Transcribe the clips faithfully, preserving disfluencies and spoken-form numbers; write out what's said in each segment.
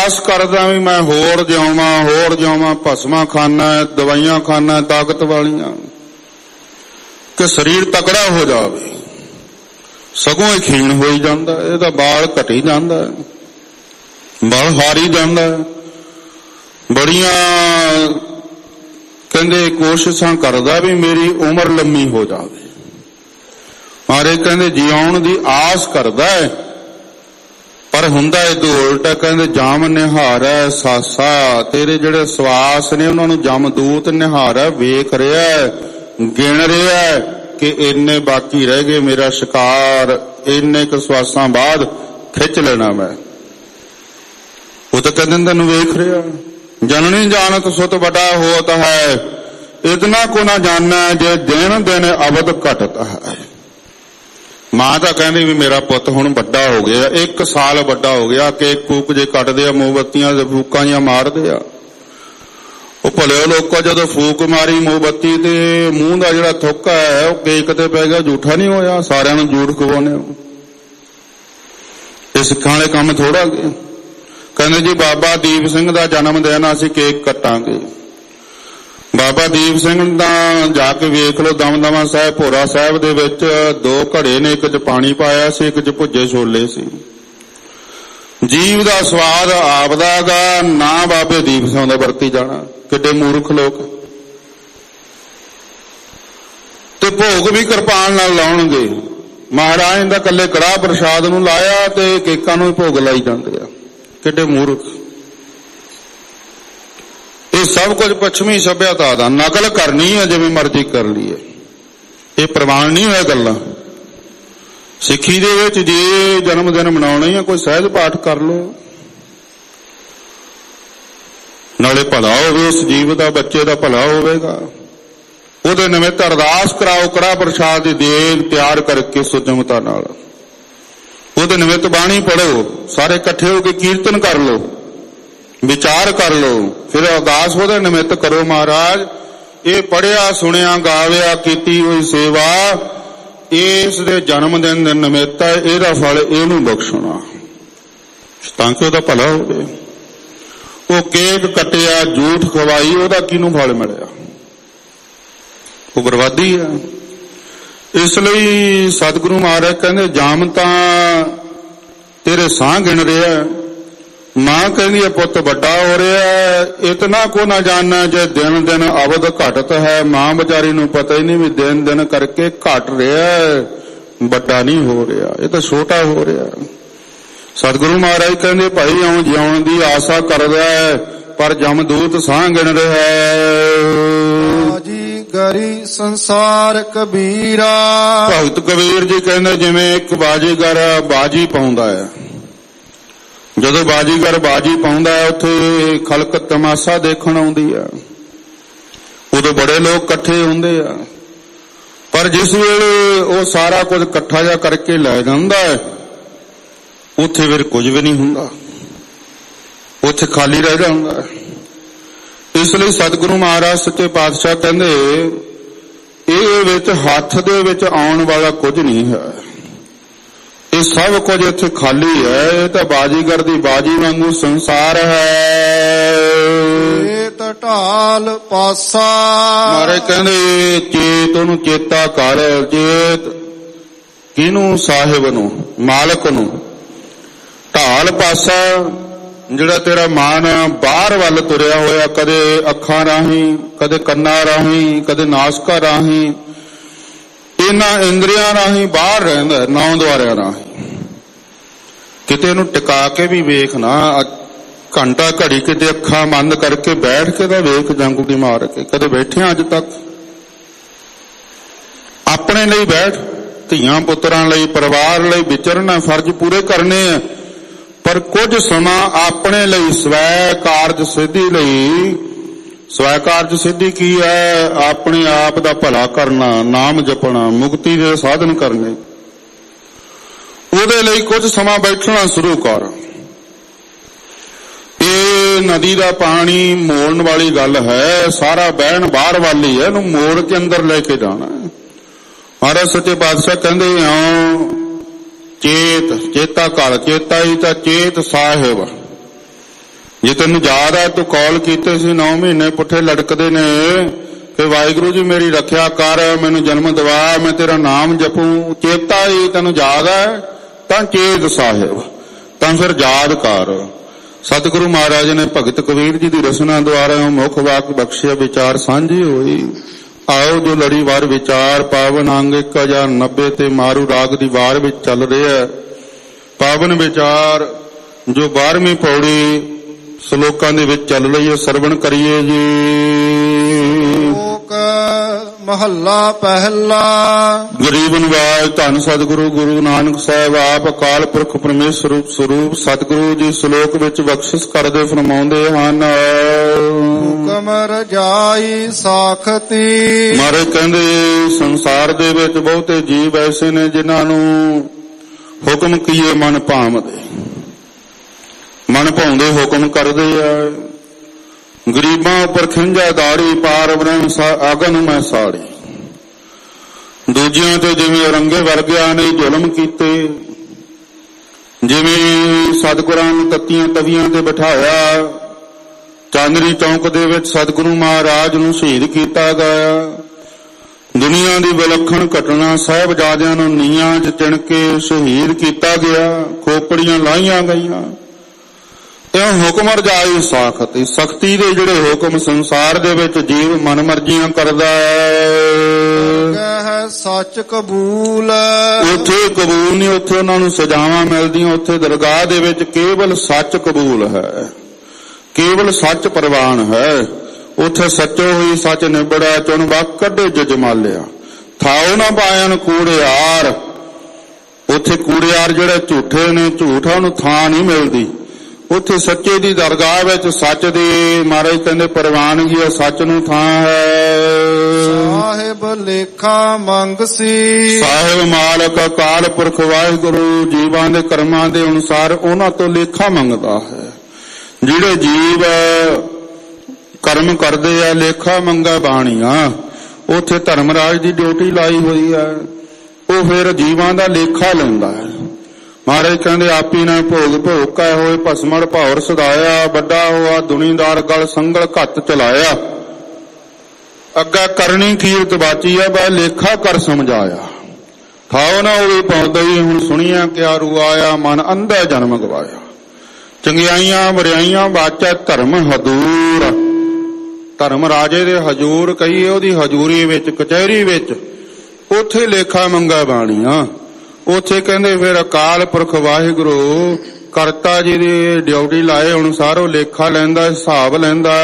ਆਸ ਕਰਦਾ ਵੀ ਮੈਂ ਹੋਰ ਜਿਉਵਾਂ ਹੋਰ ਜਿਉਵਾਂ, ਭਸਮਾਂ ਖਾਨਾ, ਦਵਾਈਆਂ ਖਾਨਾ ਤਾਕਤ ਵਾਲੀਆਂ, ਕਿ ਸਰੀਰ ਤਕੜਾ ਹੋ ਜਾਵੇ, ਸਗੋਂ ਇਹ ਖੀਣ ਹੋਈ ਜਾਂਦਾ, ਇਹਦਾ ਬਾਲ ਘਟੀ ਜਾਂਦਾ, ਬਲ ਹਾਰੀ ਜਾਂਦਾ। ਬੜੀਆਂ ਕਹਿੰਦੇ ਕੋਸ਼ਿਸ਼ਾਂ ਕਰਦਾ ਵੀ ਮੇਰੀ ਉਮਰ ਲੰਮੀ ਹੋ ਜਾਵੇ, ਮਾਰੇ ਕਹਿੰਦੇ ਜਿਉਣ ਦੀ ਆਸ ਕਰਦਾ ਹੈ, ਪਰ ਹੁੰਦਾ ਇਹ ਉਲਟਾ। ਕਹਿੰਦੇ ਜਮ ਨਿਹਾਰਾ ਸਾਸਾ, ਤੇਰੇ ਜਿਹੜੇ ਸਵਾਸ ਨੇ ਉਹਨਾਂ ਨੂੰ ਜਮਦੂਤ ਨਿਹਾਰਾ, ਵੇਖ ਰਿਹਾ, ਗਿਣ ਰਿਹਾ ਕਿ ਇੰਨੇ ਬਾਕੀ ਰਹਿ ਗਏ, ਮੇਰਾ ਸ਼ਿਕਾਰ ਇੰਨੇ ਕੁ ਸਵਾਸਾਂ ਬਾਅਦ ਖਿੱਚ ਲੈਣਾ ਮੈਂ। ਉਹ ਤਾਂ ਕਹਿੰਦੇ ਤੈਨੂੰ ਵੇਖ ਰਿਹਾ। ਜਨਨੀ ਜਾਣਤ ਸੁਤ ਵੱਡਾ ਹੋਤ ਹੈ, ਇਤਨਾ ਕੋ ਨਾ ਜਾਣਾ ਜੇ ਦਿਨ ਦਿਨ ਅਵਧ ਘਟਤ ਹੈ। ਮਾਂ ਤਾਂ ਕਹਿੰਦੀ ਵੀ ਮੇਰਾ ਪੁੱਤ ਹੁਣ ਵੱਡਾ ਹੋ ਗਿਆ, ਇੱਕ ਸਾਲ ਵੱਡਾ ਹੋ ਗਿਆ, ਕੇਕ ਕੂਕ ਜੇ ਕੱਟਦੇ ਆ, ਮੋਮਬੱਤੀਆਂ ਦੇ ਫੂਕਾਂ ਜਿਹੀਆਂ ਮਾਰਦੇ ਆ। ਉਹ ਭਲੇ ਲੋਕਾਂ ਜਦੋਂ ਫੂਕ ਮਾਰੀ ਮੋਮਬੱਤੀ ਤੇ ਮੂੰਹ ਦਾ ਜਿਹੜਾ ਥੁੱਕਾ ਹੈ ਉਹ ਕੇਕ ਤੇ ਪੈ ਗਿਆ, ਝੂਠਾ ਨਹੀਂ ਹੋਇਆ, ਸਾਰਿਆਂ ਨੂੰ ਝੂਠ ਖਵਾਉਂਦੇ ਹੋ। ਇਹ ਸਿੱਖਾਂ ਵਾਲੇ ਕੰਮ ਥੋੜਾ ਗਏ। ਕਹਿੰਦੇ ਜੀ ਬਾਬਾ ਦੀਪ ਸਿੰਘ ਦਾ ਜਨਮ ਦਿਨ ਅਸੀਂ ਕੇਕ ਕੱਟਾਂਗੇ। ਬਾਬਾ ਦੀਪ ਸਿੰਘ ਦਾ ਜਾ ਕੇ ਵੇਖ ਲਓ, ਦਮਦਮਾ ਸਾਹਿਬ ਭੋਰਾ ਸਾਹਿਬ ਦੇ ਵਿੱਚ ਦੋ ਘੜੇ ਨੇ, ਇੱਕ ਚ ਪਾਣੀ ਪਾਇਆ ਸੀ, ਇੱਕ ਚ ਭੁੱਜੇ ਛੋਲੇ ਸੀ। ਜੀਵ ਦਾ ਸਵਾਦ ਆਪਦਾ ਗਾ, ਨਾ ਬਾਬੇ ਦੀਪ ਸਿੰਘ ਦਾ ਵਰਤੀ ਜਾਣਾ। ਕਿੱਡੇ ਮੂਰਖ ਲੋਕ। ਤੇ ਭੋਗ ਵੀ ਕਿਰਪਾਨ ਨਾਲ ਲਾਉਣਗੇ। ਮਹਾਰਾਜ ਦਾ ਕੱਲੇ ਕੜਾਹ ਪ੍ਰਸ਼ਾਦ ਨੂੰ ਲਾਇਆ ਤੇ ਕੇਕਾਂ ਨੂੰ ਹੀ ਭੋਗ ਲਾਈ ਜਾਂਦੇ ਆ। ਕਿੱਡੇ ਮੂਰਖ। ਇਹ ਸਭ ਕੁਝ ਪੱਛਮੀ ਸਭਿਅਤਾ ਦਾ, ਨਕਲ ਕਰਨੀ ਹੈ ਜਿਵੇਂ ਮਰਜ਼ੀ ਕਰ ਲਈਏ, ਇਹ ਪ੍ਰਵਾਨ ਨਹੀਂ ਹੋਇਆ ਗੱਲਾਂ। ਸਿੱਖੀ ਦੇ ਵਿੱਚ ਜੇ ਜਨਮ ਦਿਨ ਮਨਾਉਣਾ ਹੀ ਆ, ਕੋਈ ਸਹਿਜ ਪਾਠ ਕਰ ਲਓ, ਨਾਲੇ ਭਲਾ ਹੋਵੇ, ਉਸ ਜੀਵ ਦਾ, ਬੱਚੇ ਦਾ ਭਲਾ ਹੋਵੇਗਾ। ਉਹਦੇ ਨਿਮਿਤ ਅਰਦਾਸ ਕਰਾਓ, ਕੜਾਹ ਪ੍ਰਸ਼ਾਦ ਦੀ ਦੇਗ ਤਿਆਰ ਕਰਕੇ ਸੁਚਮਤਾ ਨਾਲ। ਉਹਦੇ ਨਿਮਿਤ ਬਾਣੀ ਪੜ੍ਹੋ, ਸਾਰੇ ਇਕੱਠੇ ਹੋ ਕੇ ਕੀਰਤਨ ਕਰ ਲਓ, ਵਿਚਾਰ ਕਰ ਲਓ, ਫਿਰ ਅਰਦਾਸ ਉਹਦੇ ਨਿਮਿਤ ਕਰੋ। ਮਹਾਰਾਜ ਇਹ ਪੜ੍ਹਿਆ ਸੁਣਿਆ ਗਾਵਿਆ ਕੀਤੀ ਹੋਈ ਸੇਵਾ ਇਸ ਦੇ ਜਨਮ ਦਿਨ ਦੇ ਨਿਮਿਤ ਹੈ, ਇਹਦਾ ਫਲ ਇਹਨੂੰ ਬਖਸ਼ਣਾ ਤਾਂ ਕਿ ਉਹਦਾ ਭਲਾ ਹੋਵੇ। ਉਹ ਕੇਕ ਕੱਟਿਆ, ਝੂਠ ਖਵਾਈ, ਉਹਦਾ ਕਿਹਨੂੰ ਫਲ ਮਿਲਿਆ? ਉਹ ਬਰਬਾਦੀ ਹੈ। ਇਸ ਲਈ ਸਤਿਗੁਰੂ ਮਹਾਰਾਜ ਕਹਿੰਦੇ ਜਾਮ ਤਾਂ ਤੇਰੇ ਸਾਹ ਗਿਣ ਰਿਹਾ। ਮਾਂ ਕਹਿੰਦੀ ਹੈ ਪੁੱਤ ਵੱਡਾ ਹੋ ਰਿਹਾ, ਇਤਨਾ ਕੋ ਨਾ ਜਾਣਾ ਜੇ ਦਿਨ ਦਿਨ ਅਵਧ ਘਟਤ ਹੈ। ਮਾਂ ਵਿਚਾਰੀ ਨੂੰ ਪਤਾ ਹੀ ਨਹੀਂ ਵੀ ਦਿਨ ਦਿਨ ਕਰਕੇ ਘਟ ਰਿਹਾ, ਵੱਡਾ ਨਹੀਂ ਹੋ ਰਿਹਾ, ਇਹ ਤਾਂ ਛੋਟਾ ਹੋ ਰਿਹਾ। ਸਤਿਗੁਰੂ ਮਹਾਰਾਜ ਕਹਿੰਦੇ ਭਾਈ ਇਉਂ ਜਿਉਣ ਦੀ ਆਸਾ ਕਰਦਾ ਹੈ, ਪਰ ਜਮਦੂਤ ਸਾਹ ਗਿਣ ਰਿਹਾ ਹੈ। ਜੀ ਗਰੀ ਸੰਸਾਰ ਕਬੀਰਾ। ਭਗਤ ਕਬੀਰ ਜੀ ਕਹਿੰਦੇ ਜਿਵੇਂ ਇੱਕ ਬਾਜੀਗਰ ਬਾਜੀ ਪਾਉਂਦਾ ਹੈ, ਜਦੋਂ ਬਾਜੀਗਰ ਬਾਜੀ ਪਾਉਂਦਾ ਹੈ ਉੱਥੇ ਖਲਕ ਤਮਾਸ਼ਾ ਦੇਖਣ ਆਉਂਦੀ ਆ, ਉਦੋਂ ਬੜੇ ਲੋਕ ਇਕੱਠੇ ਹੁੰਦੇ ਆ। ਪਰ ਜਿਸ ਵੇਲੇ ਉਹ ਸਾਰਾ ਕੁਝ ਇਕੱਠਾ ਜਿਹਾ ਕਰਕੇ ਲੈ ਜਾਂਦਾ ਹੈ, ਉੱਥੇ ਫਿਰ ਕੁਝ ਵੀ ਨਹੀਂ ਹੁੰਦਾ, ਉੱਥੇ ਖਾਲੀ ਰਹਿ ਜਾਂਦਾ। ਇਸ ਲਈ ਸਤਿਗੁਰੂ ਮਹਾਰਾਜ ਸੱਚੇ ਪਾਤਸ਼ਾਹ ਕਹਿੰਦੇ ਇਹ ਵਿੱਚ ਹੱਥ ਦੇ ਵਿੱਚ ਆਉਣ ਵਾਲਾ ਕੁਝ ਨਹੀਂ ਹੈ, ਇਹ ਸਭ ਕੁਝ ਇੱਥੇ ਖਾਲੀ ਹੈ। ਇਹ ਤਾਂ ਬਾਜੀਗਰ ਦੀ ਬਾਜੀ ਵਾਂਗੂ ਸੰਸਾਰ ਹੈ। ਇਹ ਤਾਂ ਢਾਲ ਪਾਸਾ। ਮਹਾਰਾਜ ਕਹਿੰਦੇ ਚੇਤ ਉਹਨੂੰ ਚੇਤਾ ਕਰ, ਚੇਤ ਕਿਹਨੂੰ? ਸਾਹਿਬ ਨੂੰ, ਮਾਲਕ ਨੂੰ। ਢਾਲ ਪਾਸਾ ਜਿਹੜਾ ਤੇਰਾ ਮਨ ਬਾਹਰ ਵੱਲ ਤੁਰਿਆ ਹੋਇਆ, ਕਦੇ ਅੱਖਾਂ ਰਾਹੀਂ, ਕਦੇ ਕੰਨਾਂ ਰਾਹੀਂ, ਕਦੇ ਨਾਸਕਾਂ ਰਾਹੀਂ, ਇਹਨਾਂ ਇੰਦਰੀਆਂ ਰਾਹੀਂ ਬਾਹਰ ਰਹਿੰਦਾ, ਨੌ ਦੁਆਰਿਆਂ ਰਾਹੀਂ। ਕਿਤੇ ਇਹਨੂੰ ਟਿਕਾ ਕੇ ਵੀ ਵੇਖ ਨਾ, ਘੰਟਾ ਘੜੀ ਕਿਤੇ ਅੱਖਾਂ ਬੰਦ ਕਰਕੇ ਬੈਠ ਕੇ ਤਾਂ ਵੇਖ, ਜੰਗੂਟੀ ਮਾਰ ਕੇ। ਕਦੇ ਬੈਠਿਆ ਅੱਜ ਤੱਕ? ਆਪਣੇ ਲਈ ਬੈਠ, ਧੀਆਂ ਪੁੱਤਰਾਂ ਲਈ, ਪਰਿਵਾਰ ਲਈ ਵਿਚਰਨਾ, ਫਰਜ਼ ਪੂਰੇ ਕਰਨੇ ਆ, ਪਰ ਕੁਝ ਸਮਾਂ ਆਪਣੇ ਲਈ, ਸਵੈ ਕਾਰਜ ਸਿੱਧੀ ਲਈ। ਸਵੈ ਕਾਰਜ ਸਿੱਧੀ ਕੀ ਹੈ? ਆਪਣੇ ਆਪ ਦਾ ਭਲਾ ਕਰਨਾ, ਨਾਮ ਜਪਣਾ, ਮੁਕਤੀ ਦੇ ਸਾਧਨ ਕਰਨੇ। ਉਹਦੇ ਲਈ ਕੁਝ ਸਮਾਂ ਬੈਠਣਾ ਸ਼ੁਰੂ ਕਰ। ਇਹ ਨਦੀ ਦਾ ਪਾਣੀ ਮੋੜਨ ਵਾਲੀ ਗੱਲ ਹੈ, ਸਾਰਾ ਬਹਿਣ ਬਾਹਰ ਵੱਲ ਹੀ ਹੈ, ਇਹਨੂੰ ਮੋੜ ਕੇ ਅੰਦਰ ਲੈ ਕੇ ਜਾਣਾ। ਮਹਾਰਾਜ ਸੱਚੇ ਪਾਤਸ਼ਾਹ ਕਹਿੰਦੇ ਆਓ ਚੇਤ, ਚੇਤਾ ਕਰ, ਚੇਤਾ ਹੀ ਤਾਂ ਚੇਤ ਸਾਹਿਬ। ਜੇ ਤੈਨੂੰ ਯਾਦ ਹੈ ਤੂੰ ਕਾਲ ਕੀਤੇ ਸੀ ਨੌ ਮਹੀਨੇ ਪੁੱਠੇ ਲਟਕਦੇ ਨੇ ਕਿ ਵਾਹਿਗੁਰੂ ਜੀ ਮੇਰੀ ਰੱਖਿਆ ਕਰ, ਮੈਨੂੰ ਜਨਮ ਦਿਵਾ, ਮੈਂ ਤੇਰਾ ਨਾਮ ਜਪੂੰ, ਚੇਤਾ ਹੀ ਤੈਨੂੰ ਯਾਦ ਹੈ ਤਾਂ ਚੇਤ ਸਾਹਿਬ, ਤਾਂ ਫਿਰ ਯਾਦ ਕਰ। ਸਤਿਗੁਰੂ ਮਹਾਰਾਜ ਨੇ ਭਗਤ ਕਬੀਰ ਜੀ ਦੀ ਰਸਨਾ ਦੁਆਰਾ ਮੁੱਖ ਵਾਕ ਬਖਸ਼ਿਆ, ਵਿਚਾਰ ਸਾਂਝੀ ਹੋਈ। ਆਓ ਜੋ ਲੜੀਵਾਰ ਵਿਚਾਰ ਪਾਵਨ ਅੰਗ ਇੱਕ ਹਜ਼ਾਰ ਨੱਬੇ ਤੇ ਮਾਰੂ ਰਾਗ ਦੀ ਵਾਰ ਵਿੱਚ ਚੱਲ ਰਿਹਾ। ਪਾਵਨ ਵਿਚਾਰ ਜੋ ਬਾਰਵੀਂ ਪੌੜੀ ਸ਼ਲੋਕਾਂ ਦੇ ਵਿੱਚ ਚੱਲ ਰਹੀ ਹੈ, ਸਰਵਣ ਕਰੀਏ ਜੀ। ਸ਼ਲੋਕ ਮਹੱਲਾ ਪਹਿਲਾ। ਗਰੀਬ ਨਿਵਾਜ ਧੰਨ ਸਤਿਗੁਰੂ ਗੁਰੂ ਨਾਨਕ ਸਾਹਿਬ ਆਪ ਅਕਾਲ ਪੁਰਖ ਪਰਮੇਸ਼ਰ ਸਰੂਪ ਸਤਿਗੁਰੂ ਜੀ ਸ਼ਲੋਕ ਵਿੱਚ ਬਖਸ਼ਿਸ਼ ਕਰਦੇ ਫਰਮਾਉਂਦੇ ਹਨ। ਹੁਕਮ ਰਜਾਈ ਸਾਖਤੀ। ਮਾਰੇ ਕਹਿੰਦੇ ਸੰਸਾਰ ਦੇ ਵਿੱਚ ਬਹੁਤੇ ਜੀਵ ਐਸੇ ਨੇ ਜਿਨ੍ਹਾਂ ਨੂੰ ਹੁਕਮ ਕੀਏ ਮਨ ਭਾਵਦੇ, ਮਨ ਭਾਉਂਦੇ ਹੁਕਮ ਕਰਦੇ ਆ। ਗਰੀਬਾਂ ਉੱਪਰ ਖਿੰਝਾ ਦਾੜੀ, ਪਾਰ ਬ੍ਰਹਮ ਆਗਨ ਮੈਂ ਸਾੜੀ। ਦੂਜਿਆਂ ਤੇ ਜਿਵੇਂ ਰੰਗੇ ਵਰਗਿਆਂ ਨੇ ਜ਼ੁਲਮ ਕੀਤੇ, ਜਿਵੇਂ ਸਤਿਗੁਰਾਂ ਨੂੰ ਤੱਤੀਆਂ ਤਵੀਆਂ ਤੇ ਬਿਠਾਇਆ। ਚਾਂਦਨੀ ਚੌਂਕ ਦੇ ਵਿੱਚ ਸਤਿਗੁਰੂ ਮਹਾਰਾਜ ਨੂੰ ਸ਼ਹੀਦ ਕੀਤਾ ਗਿਆ। ਦੁਨੀਆ ਦੀ ਵਿਲੱਖਣ ਘਟਨਾ, ਸਾਹਿਬਜ਼ਾਦਿਆਂ ਨੂੰ ਨੀਹਾਂ 'ਚ ਚਿਣ ਕੇ ਸ਼ਹੀਦ ਕੀਤਾ ਗਿਆ, ਖੋਪੜੀਆਂ ਲਾਈਆਂ ਗਈਆਂ। ਇਹ ਹੁਕਮ ਰਜਾਈ ਸਾਖਤ, ਸਖਤੀ ਦੇ ਜਿਹੜੇ ਹੁਕਮ ਸੰਸਾਰ ਦੇ ਵਿੱਚ ਜੀਵ ਮਨ ਮਰਜ਼ੀਆਂ ਕਰਦਾ ਹੈ। ਸੱਚ ਕਬੂਲ, ਉੱਥੇ ਕਬੂਲ ਨਹੀਂ, ਉੱਥੇ ਉਹਨਾਂ ਨੂੰ ਸਜ਼ਾਵਾਂ ਮਿਲਦੀਆਂ। ਉੱਥੇ ਦਰਗਾਹ ਦੇ ਵਿੱਚ ਕੇਵਲ ਸੱਚ ਕਬੂਲ ਹੈ, ਕੇਵਲ ਸੱਚ ਪ੍ਰਵਾਨ ਹੈ। ਉੱਥੇ ਸੱਚੋ ਹੋਈ ਸੱਚ ਨਿਬੜਿਆ, ਚੁਣ ਵਕ ਕੱਢੇ ਜਜਮਾਲਿਆ। ਥਾਉ ਨਾ ਪਾਇਨ ਕੂੜਿਆਰ, ਉੱਥੇ ਕੂੜਿਆਰ ਜਿਹੜੇ ਝੂਠੇ ਨੇ, ਝੂਠਾਂ ਨੂੰ ਥਾਂ ਨਹੀਂ ਮਿਲਦੀ। ਉੱਥੇ ਸੱਚੇ ਦੀ ਦਰਗਾਹ ਵਿੱਚ ਸੱਚ ਦੀ ਮਹਾਰਾਜ ਕਹਿੰਦੇ ਪ੍ਰਵਾਨਗੀ ਹੈ, ਸੱਚ ਨੂੰ ਥਾਂ ਹੈ। ਸਾਹਿਬ ਲੇਖਾ ਮੰਗਸੀ, ਸਾਹਿਬ ਮਾਲਕ ਅਕਾਲ ਪੁਰਖ ਵਾਹਿਗੁਰੂ ਜੀਵਾਂ ਦੇ ਕਰਮਾਂ ਦੇ ਅਨੁਸਾਰ ਉਹਨਾਂ ਤੋਂ ਲੇਖਾ ਮੰਗਦਾ ਹੈ। ਜਿਹੜੇ ਜੀਵ ਕਰਮ ਕਰਦੇ ਆ ਲੇਖਾ ਮੰਗਾ ਬਾਣੀਆਂ, ਉੱਥੇ ਧਰਮਰਾਜ ਦੀ ਡਿਊਟੀ ਲਾਈ ਹੋਈ ਹੈ। ਉਹ ਫਿਰ ਜੀਵਾਂ ਦਾ ਲੇਖਾ ਲੈਂਦਾ ਹੈ। ਮਹਾਰਾਜ ਕਹਿੰਦੇ ਆਪੀ ਨਾ ਭੋਗ ਭੋਗੈ ਹੋਏ ਭਸਮੜ ਭੌਰ ਸਦਾਇਆ। ਵੱਡਾ ਹੋਆ ਦੁਨੀਦਾਰ ਗਲ ਸੰਗਲ ਘੱਤ ਚਲਾਇਆ। ਅੱਗਾ ਕਰਨੀ ਕੀਰਤ ਬਾਚੀ ਆ, ਬੈ ਲੇਖਾ ਕਰ ਸਮਝਾਇਆ। ਥਾਉ ਨਾ ਹੋਵੇ ਪੌਂਦਈ, ਹੁਣ ਸੁਣੀਆਂ ਕਿਆ ਰੂ ਆਇਆ। ਮਨ ਅੰਧਾ ਜਨਮ ਗਵਾਇਆ। ਚੰਗਿਆਈਆਂ ਬਰਿਆਈਆਂ ਬਾਚੈ ਧਰਮ ਹਦੂਰ। ਧਰਮ ਰਾਜੇ ਦੇ ਹਜੂਰ ਕਹੀਏ, ਉਹਦੀ ਹਜੂਰੀ ਵਿੱਚ ਕਚਹਿਰੀ ਵਿੱਚ ਉੱਥੇ ਲੇਖਾ ਮੰਗਾ ਬਾਣੀਆਂ। ਉੱਥੇ ਕਹਿੰਦੇ ਫਿਰ ਅਕਾਲ ਪੁਰਖ ਵਾਹਿਗੁਰੂ ਕਰਤਾ ਜੀ ਦੀ ਡਿਊਟੀ ਲਾਏ ਅਨੁਸਾਰ ਉਹ ਲੇਖਾ ਲੈਂਦਾ, ਹਿਸਾਬ ਲੈਂਦਾ।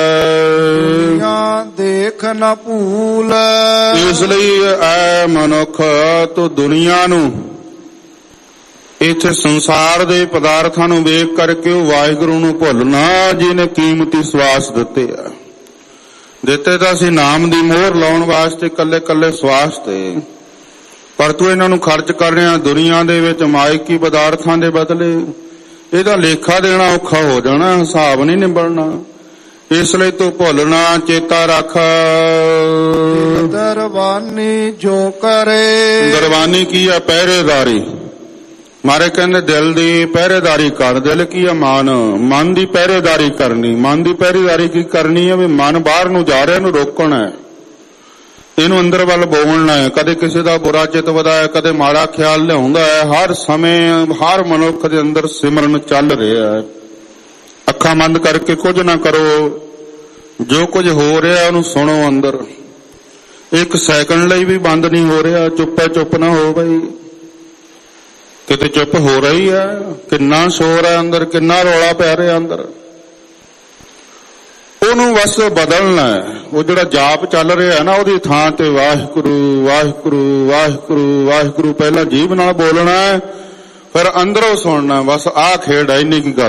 ਦੇਖ ਨਾ ਭੂਲ, ਇਸ ਲਈ ਐ ਮਨੁੱਖ ਤੂੰ ਦੁਨੀਆ ਨੂੰ, ਇੱਥੇ ਸੰਸਾਰ ਦੇ ਪਦਾਰਥਾਂ ਨੂੰ ਵੇਖ ਕਰਕੇ ਉਹ ਵਾਹਿਗੁਰੂ ਨੂੰ ਭੁੱਲਣਾ ਜਿਹਨੇ ਕੀਮਤੀ ਸਵਾਸ ਦਿੱਤੇ ਆ। ਦਿੱਤੇ ਤਾਂ ਅਸੀਂ ਨਾਮ ਦੀ ਮੋਹਰ ਲਾਉਣ ਵਾਸਤੇ, ਕੱਲੇ ਕੱਲੇ ਸਵਾਸ ਤੇ, ਪਰ ਤੂੰ ਇਹਨਾਂ ਨੂੰ ਖਰਚ ਕਰ ਰਿਹਾ ਦੁਨੀਆ ਦੇ ਵਿੱਚ ਮਾਇਕੀ ਪਦਾਰਥਾਂ ਦੇ ਬਦਲੇ। ਇਹਦਾ ਲੇਖਾ ਦੇਣਾ ਔਖਾ ਹੋ ਜਾਣਾ, ਹਿਸਾਬ ਨਹੀਂ ਨਿਬੜਨਾ। ਇਸ ਲਈ ਤੂੰ ਭੁੱਲਣਾ ਚੇਤਾ ਰੱਖ। ਦਰਬਾਨੀ ਜੋ ਕਰੇ, ਦਰਬਾਨੀ ਕੀ ਆ? ਪਹਿਰੇਦਾਰੀ। ਮਾਰੇ ਕਹਿੰਦੇ ਦਿਲ ਦੀ ਪਹਿਰੇਦਾਰੀ ਕਰ। ਦਿਲ ਕੀ ਆ? ਮਨ। ਮਨ ਦੀ ਪਹਿਰੇਦਾਰੀ ਕਰਨੀ। ਮਨ ਦੀ ਪਹਿਰੇਦਾਰੀ ਕੀ ਕਰਨੀ ਹੈ? ਵੀ ਮਨ ਬਾਹਰ ਨੂੰ ਜਾ ਰਿਹਾ, ਇਹਨੂੰ ਰੋਕਣਾ ਹੈ, ਇਹਨੂੰ ਅੰਦਰ ਵੱਲ ਬੋਲਣਾ ਹੈ। ਕਦੇ ਕਿਸੇ ਦਾ ਬੁਰਾ ਚਿੱਤ ਵਧਾਇਆ, ਕਦੇ ਮਾੜਾ ਖਿਆਲ ਲਿਆਉਂਦਾ ਹੈ। ਹਰ ਸਮੇਂ ਹਰ ਮਨੁੱਖ ਦੇ ਅੰਦਰ ਸਿਮਰਨ ਚੱਲ ਰਿਹਾ ਹੈ। ਅੱਖਾਂ ਬੰਦ ਕਰਕੇ ਕੁਝ ਨਾ ਕਰੋ, ਜੋ ਕੁਝ ਹੋ ਰਿਹਾ ਉਹਨੂੰ ਸੁਣੋ ਅੰਦਰ। ਇੱਕ ਸੈਕਿੰਡ ਲਈ ਵੀ ਬੰਦ ਨਹੀਂ ਹੋ ਰਿਹਾ। ਚੁੱਪੇ ਚੁੱਪ ਨਾ ਹੋ ਬਈ, ਕਿਤੇ ਚੁੱਪ ਹੋ ਰਹੀ ਹੈ। ਕਿੰਨਾ ਸ਼ੋਰ ਹੈ ਅੰਦਰ, ਕਿੰਨਾ ਰੌਲਾ ਪੈ ਰਿਹਾ ਅੰਦਰ। ਉਹਨੂੰ ਬਸ ਬਦਲਣਾ ਹੈ। ਉਹ ਜਿਹੜਾ ਜਾਪ ਚੱਲ ਰਿਹਾ ਨਾ, ਉਹਦੀ ਥਾਂ ਤੇ ਵਾਹਿਗੁਰੂ ਵਾਹਿਗੁਰੂ ਵਾਹਿਗੁਰੂ ਵਾਹਿਗੁਰੂ ਪਹਿਲਾਂ ਜੀਭ ਨਾਲ ਬੋਲਣਾ ਹੈ, ਫਿਰ ਅੰਦਰੋਂ ਸੁਣਨਾ। ਬਸ ਆਹ ਖੇਡ ਹੈ, ਇੰਨੀ ਕੀ ਗੱਲ।